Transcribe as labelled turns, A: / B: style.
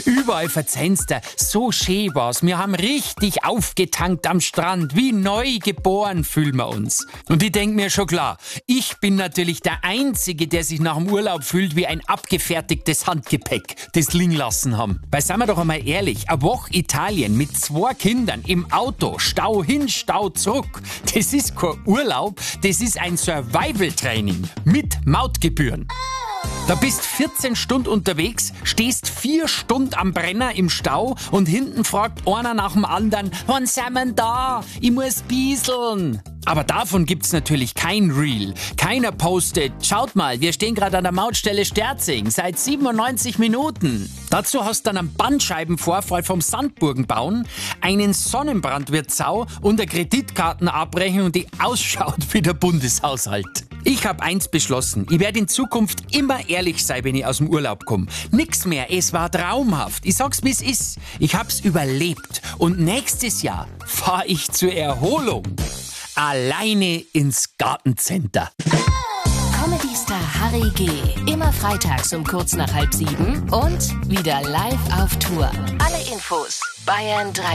A: Überall verzenster, so schön war's. Wir haben richtig aufgetankt am Strand, wie neu geboren fühlen wir uns. Und ich denk mir schon klar, ich bin natürlich der Einzige, der sich nach dem Urlaub fühlt wie ein abgefertigtes Handgepäck, das liegen lassen haben. Weil seien wir doch einmal ehrlich, eine Woche Italien mit 2 Kindern im Auto, Stau hin, Stau zurück, das ist kein Urlaub, das ist ein Survival-Training mit Mautgebühren. Da bist 14 Stunden unterwegs, stehst 4 Stunden am Brenner im Stau und hinten fragt einer nach dem anderen, wann sind wir denn da? Ich muss bieseln. Aber davon gibt's natürlich kein Reel. Keiner postet, schaut mal, wir stehen gerade an der Mautstelle Sterzing, seit 97 Minuten. Dazu hast du dann einen Bandscheibenvorfall vom Sandburgenbauen, einen Sonnenbrand wird Sau und eine Kreditkartenabrechnung, die ausschaut wie der Bundeshaushalt. Ich habe eins beschlossen, ich werde in Zukunft immer ehrlich sein, wenn ich aus dem Urlaub komme. Nix mehr, es war traumhaft. Ich sag's, wie's ist. Ich hab's überlebt und nächstes Jahr fahre ich zur Erholung alleine ins Gartencenter.
B: Comedy-Star Harry G. Immer freitags um kurz nach 6:30 und wieder live auf Tour. Alle Infos Bayern 3.